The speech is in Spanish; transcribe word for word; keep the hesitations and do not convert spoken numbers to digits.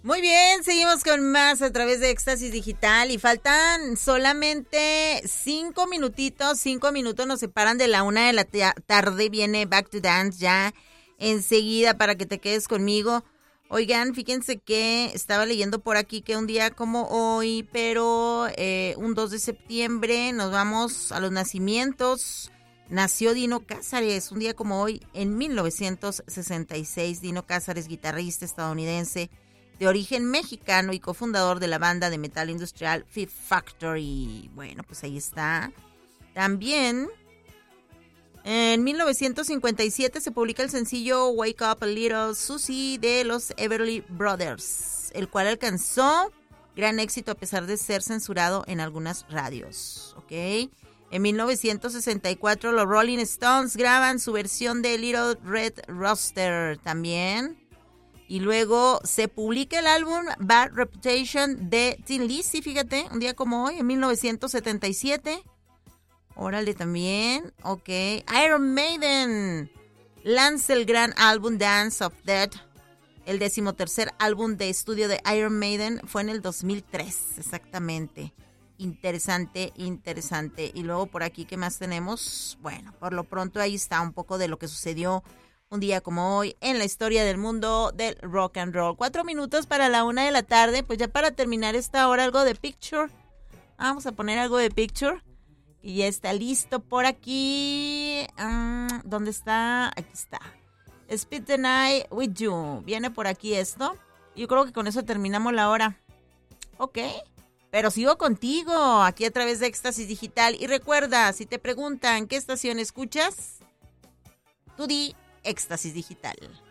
Muy bien, seguimos con más a través de Éxtasis Digital y faltan solamente cinco minutitos, cinco minutos nos separan de la una de la tarde, viene Back to Dance ya enseguida para que te quedes conmigo. Oigan, fíjense que estaba leyendo por aquí que un día como hoy, pero eh, un dos de septiembre nos vamos a los nacimientos. Nació Dino Cázares, un día como hoy, en mil novecientos sesenta y seis. Dino Cázares, guitarrista estadounidense de origen mexicano y cofundador de la banda de metal industrial Fear Factory. Bueno, pues ahí está. También, en mil novecientos cincuenta y siete se publica el sencillo Wake Up a Little Susie de los Everly Brothers, el cual alcanzó gran éxito a pesar de ser censurado en algunas radios, ¿ok? En mil novecientos sesenta y cuatro los Rolling Stones graban su versión de Little Red Rooster también. Y luego se publica el álbum Bad Reputation de Tin Lizzy, fíjate, un día como hoy, en mil novecientos setenta y siete. Órale también, ok. Iron Maiden lanza el gran álbum Dance of Death. El decimotercer álbum de estudio de Iron Maiden fue en el dos mil tres, exactamente. Interesante, interesante. Y luego por aquí, ¿qué más tenemos? Bueno, por lo pronto ahí está un poco de lo que sucedió un día como hoy en la historia del mundo del rock and roll. Cuatro minutos para la una de la tarde. Pues ya para terminar esta hora, algo de Picture. Vamos a poner algo de Picture. Y ya está listo por aquí. Um, ¿Dónde está? Aquí está. Spend the Night with You. Viene por aquí esto. Yo creo que con eso terminamos la hora. Ok. Pero sigo contigo aquí a través de Éxtasis Digital. Y recuerda, si te preguntan qué estación escuchas, tú di Éxtasis Digital.